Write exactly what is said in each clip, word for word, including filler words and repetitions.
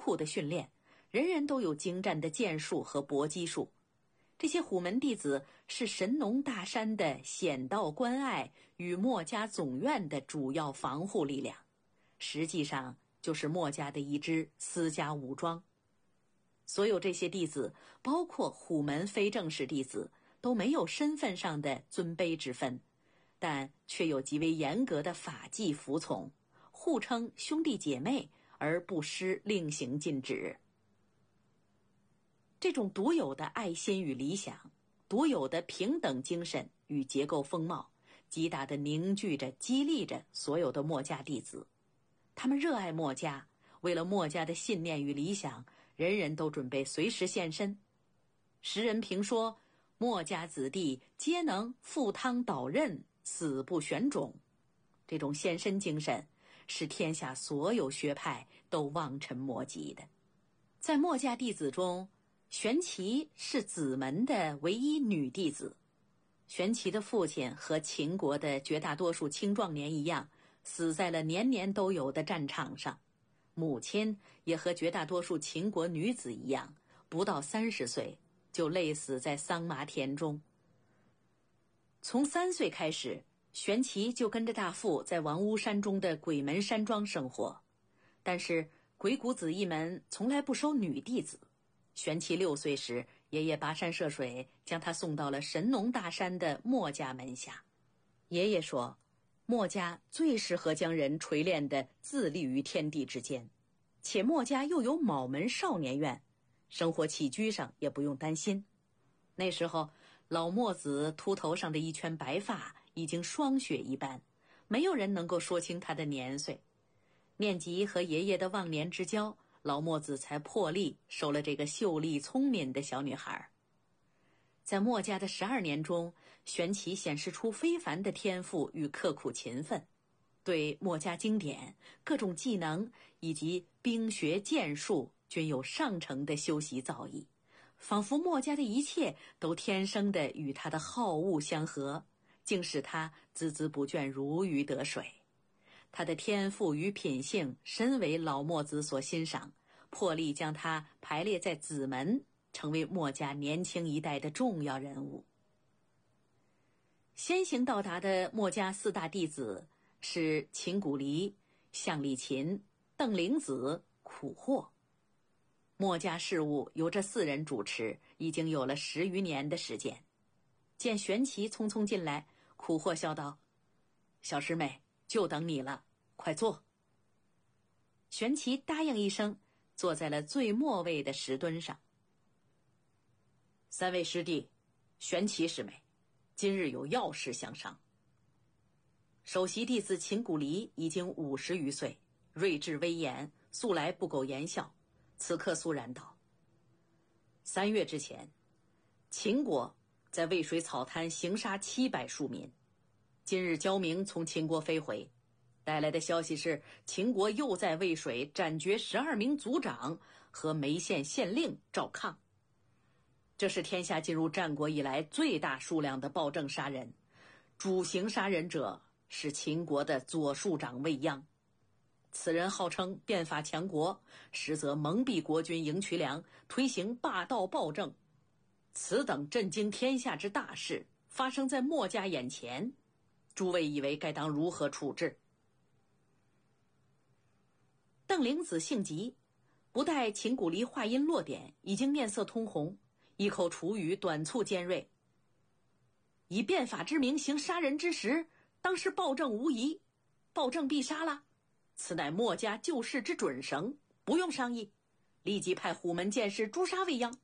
酷的训练，人人都有精湛的剑术和搏击术。这些虎门弟子是神农大山的险道关隘与墨家总院的主要防护力量，实际上就是墨家的一支私家武装。所有这些弟子，包括虎门非正式弟子，都没有身份上的尊卑之分，但却有极为严格的法纪服从，互称兄弟姐妹，而不失令行禁止。这种独有的爱心与理想，独有的平等精神与结构风貌，极大地凝聚着、激励着所有的墨家弟子。他们热爱墨家，为了墨家的信念与理想，人人都准备随时献身。时人评说，墨家子弟皆能赴汤蹈刃，死不选种。这种献身精神是天下所有学派都望尘莫及的。在墨家弟子中，玄奇是子门的唯一女弟子。玄奇的父亲和秦国的绝大多数青壮年一样，死在了年年都有的战场上。母亲也和绝大多数秦国女子一样，不到三十岁就累死在桑麻田中。从三岁开始，玄奇就跟着大父在王屋山中的鬼门山庄生活，但是鬼谷子一门从来不收女弟子。玄奇六岁时，爷爷跋山涉水将他送到了神农大山的墨家门下。爷爷说，墨家最适合将人锤炼的自立于天地之间，且墨家又有卯门少年院，生活起居上也不用担心。那时候老墨子秃头上的一圈白发已经霜雪一般，没有人能够说清他的年岁。念及和爷爷的忘年之交，老墨子才破例收了这个秀丽聪明的小女孩。在墨家的十二年中，玄奇显示出非凡的天赋与刻苦勤奋，对墨家经典、各种技能以及兵学剑术均有上乘的修习造诣，仿佛墨家的一切都天生的与他的好恶相合，竟使他孜孜不倦，如鱼得水。他的天赋与品性深为老墨子所欣赏，破例将他排列在子门，成为墨家年轻一代的重要人物。先行到达的墨家四大弟子是秦古离、项力勤、邓灵子、苦获。墨家事务由这四人主持，已经有了十余年的时间。见玄奇匆匆进来，苦获笑道：“小师妹，就等你了，快坐。”玄奇答应一声，坐在了最末位的石墩上。三位师弟，玄奇师妹，今日有要事相商。首席弟子秦古离已经五十余岁，睿智威严，素来不苟言笑，此刻肃然道：“三月之前，秦国在渭水草滩行杀七百庶民，今日焦明从秦国飞回，带来的消息是秦国又在渭水斩决十二名族长和眉县县令赵抗。这是天下进入战国以来最大数量的暴政杀人，主行杀人者是秦国的左庶长未鞅。此人号称变法强国，实则蒙蔽国君赢渠梁，推行霸道暴政。此等震惊天下之大事发生在墨家眼前，诸位以为该当如何处置？”邓灵子性急，不待秦古离话音落点，已经面色通红，一口楚语短促尖锐：“以变法之名行杀人之实，当是暴政无疑，暴政必杀了。此乃墨家救世之准绳，不用商议，立即派虎门剑士诛杀未央。”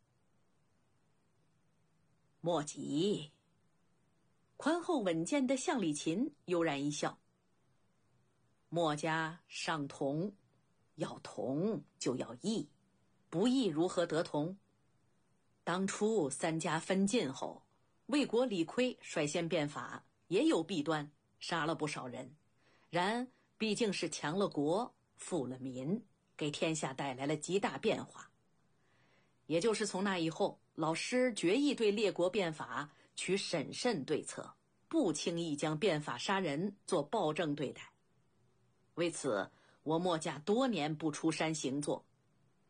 莫急。宽厚稳健的项力勤悠然一笑：“墨家尚同，要同就要义，不义如何得同？当初三家分晋后，魏国李悝率先变法，也有弊端，杀了不少人，然毕竟是强了国，富了民，给天下带来了极大变化。也就是从那以后，老师决意对列国变法取审慎对策，不轻易将变法杀人做暴政对待。为此，我墨家多年不出山行作，